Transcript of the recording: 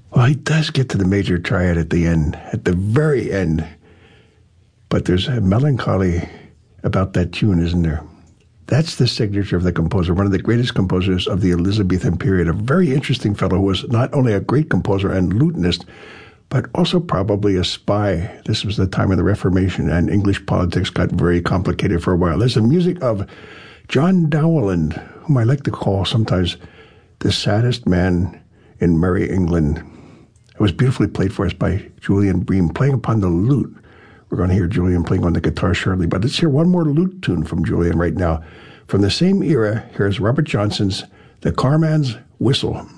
Well, he does get to the major triad at the end, at the very end. But there's a melancholy about that tune, isn't there? That's the signature of the composer, one of the greatest composers of the Elizabethan period, a very interesting fellow who was not only a great composer and lutenist, but also probably a spy. This was the time of the Reformation, and English politics got very complicated for a while. There's the music of John Dowland, whom I like to call sometimes the saddest man in Merry England. It was beautifully played for us by Julian Bream, playing upon the lute. We're going to hear Julian playing on the guitar shortly, but let's hear one more lute tune from Julian right now. From the same era, here's Robert Johnson's The Carman's Whistle.